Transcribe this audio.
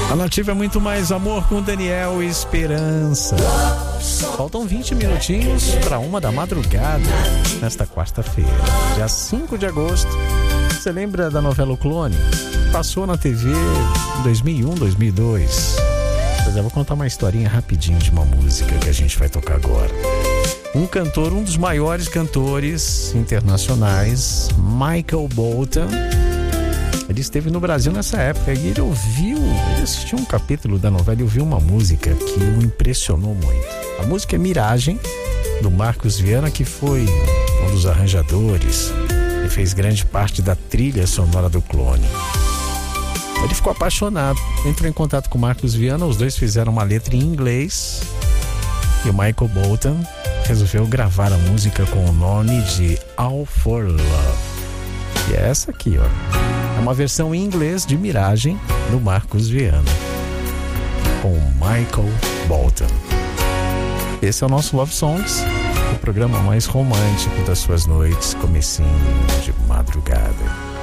A Nativa é muito mais amor com Daniel e Esperança. Faltam 20 minutinhos para 1 da madrugada, nesta quarta-feira, dia 5 de agosto. Você lembra da novela O Clone? Passou na TV em 2001, 2002. Mas eu vou contar uma historinha rapidinho de uma música que a gente vai tocar agora. Um cantor, um dos maiores cantores internacionais, Michael Bolton, ele esteve no Brasil nessa época e ele assistiu um capítulo da novela e ouviu uma música que o impressionou muito. A música é Miragem, do Marcos Viana, que foi um dos arranjadores e fez grande parte da trilha sonora do Clone. Ele ficou apaixonado, entrou em contato com o Marcos Viana, os dois fizeram uma letra em inglês e o Michael Bolton resolveu gravar a música com o nome de All for Love. E é essa aqui, ó. É uma versão em inglês de Miragem, do Marcos Viana, com o Michael Bolton. Esse é o nosso Love Songs, o programa mais romântico das suas noites, comecinho de madrugada.